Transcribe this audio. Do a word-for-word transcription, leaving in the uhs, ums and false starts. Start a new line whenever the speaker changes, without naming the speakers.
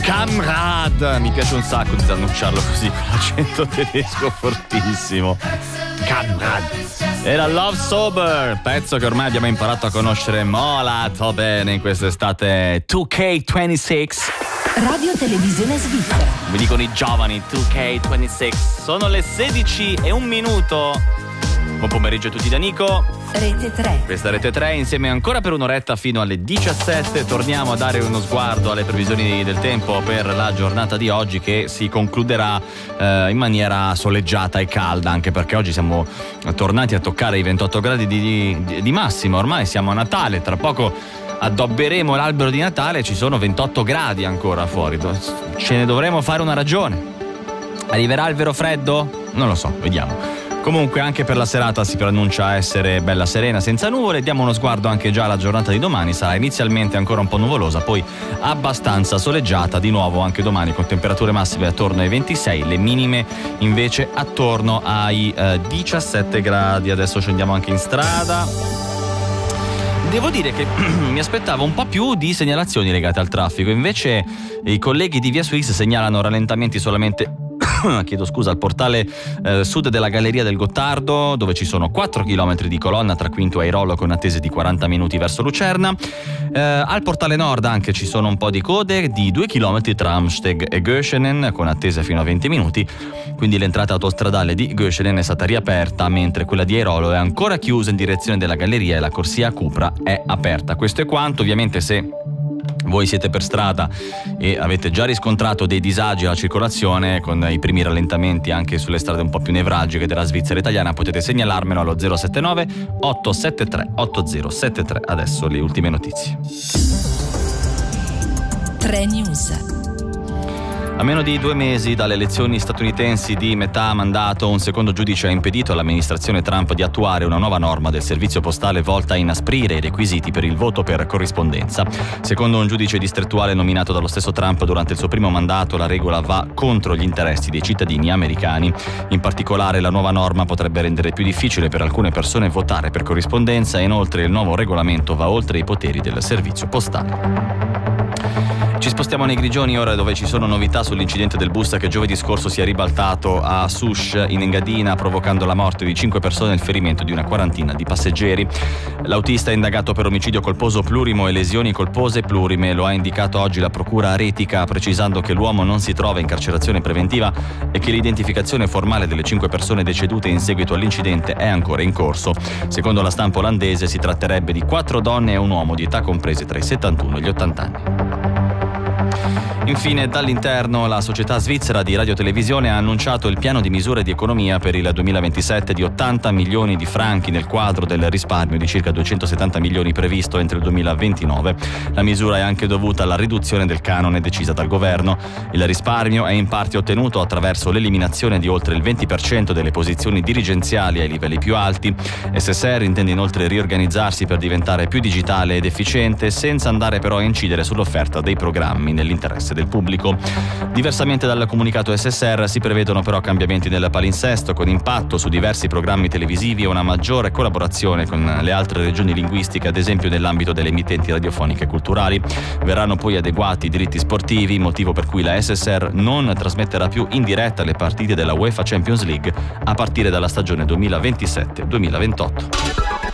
Kamrad, mi piace un sacco di annunciarlo così con l'accento tedesco fortissimo. Kamrad. Era Love Sober, pezzo che ormai abbiamo imparato a conoscere molto bene in quest'estate. due K ventisei
Radio Televisione Svizzera.
mi dicono i giovani. due K ventisei. Sono le sedici e un minuto. Buon pomeriggio a tutti da Nico.
Rete tre.
Questa è Rete tre, insieme ancora per un'oretta fino alle diciassette. Torniamo a dare uno sguardo alle previsioni del tempo per la giornata di oggi, che si concluderà eh, in maniera soleggiata e calda, anche perché oggi siamo tornati a toccare i ventotto gradi di, di, di massimo. Ormai siamo a Natale, tra poco addobberemo l'albero di Natale, ci sono ventotto gradi ancora fuori. Ce ne dovremo fare una ragione. Arriverà il vero freddo? Non lo so, vediamo. Comunque anche per la serata si preannuncia essere bella serena, senza nuvole. Diamo uno sguardo anche già alla giornata di domani. Sarà inizialmente ancora un po' nuvolosa, poi abbastanza soleggiata di nuovo anche domani, con temperature massime attorno ai ventisei, le minime invece attorno ai eh, diciassette gradi. Adesso scendiamo anche in strada. Devo dire che mi aspettavo un po' più di segnalazioni legate al traffico, invece i colleghi di Via Suisse segnalano rallentamenti solamente chiedo scusa al portale eh, sud della Galleria del Gottardo, dove ci sono quattro chilometri di colonna tra Quinto e Airolo, con attese di quaranta minuti verso Lucerna. Eh, al portale nord anche ci sono un po' di code di due chilometri tra Amsteg e Göschenen, con attese fino a venti minuti, quindi l'entrata autostradale di Göschenen è stata riaperta, mentre quella di Airolo è ancora chiusa in direzione della Galleria, e la corsia a Cupra è aperta. Questo è quanto. Ovviamente, se voi siete per strada e avete già riscontrato dei disagi alla circolazione, con i primi rallentamenti anche sulle strade un po' più nevralgiche della Svizzera italiana, potete segnalarmelo allo zero sette nove otto sette tre otto zero sette tre. Adesso le ultime notizie.
tre News.
A meno di due mesi dalle elezioni statunitensi di metà mandato, un secondo giudice ha impedito all'amministrazione Trump di attuare una nuova norma del servizio postale volta a inasprire i requisiti per il voto per corrispondenza. Secondo un giudice distrettuale nominato dallo stesso Trump durante il suo primo mandato, la regola va contro gli interessi dei cittadini americani. In particolare, la nuova norma potrebbe rendere più difficile per alcune persone votare per corrispondenza, e inoltre il nuovo regolamento va oltre i poteri del servizio postale. Ci spostiamo nei Grigioni ora, dove ci sono novità sull'incidente del bus che giovedì scorso si è ribaltato a Sush in Engadina, provocando la morte di cinque persone e il ferimento di una quarantina di passeggeri. L'autista è indagato per omicidio colposo plurimo e lesioni colpose plurime. Lo ha indicato oggi la procura aretica, precisando che l'uomo non si trova in carcerazione preventiva e che l'identificazione formale delle cinque persone decedute in seguito all'incidente è ancora in corso. Secondo la stampa olandese si tratterebbe di quattro donne e un uomo di età comprese tra i settantuno e gli ottanta anni. Infine, dall'interno, la società svizzera di radiotelevisione ha annunciato il piano di misure di economia per il duemilaventisette di ottanta milioni di franchi, nel quadro del risparmio di circa duecentosettanta milioni previsto entro il duemilaventinove. La misura è anche dovuta alla riduzione del canone decisa dal governo. Il risparmio è in parte ottenuto attraverso l'eliminazione di oltre il venti per cento delle posizioni dirigenziali ai livelli più alti. S S R intende inoltre riorganizzarsi per diventare più digitale ed efficiente, senza andare però a incidere sull'offerta dei programmi nell'interesse del pubblico. Diversamente dal comunicato S S R, si prevedono però cambiamenti nel palinsesto, con impatto su diversi programmi televisivi e una maggiore collaborazione con le altre regioni linguistiche, ad esempio nell'ambito delle emittenti radiofoniche e culturali. Verranno poi adeguati i diritti sportivi, motivo per cui la S S R non trasmetterà più in diretta le partite della UEFA Champions League a partire dalla stagione duemilaventisette duemilaventotto.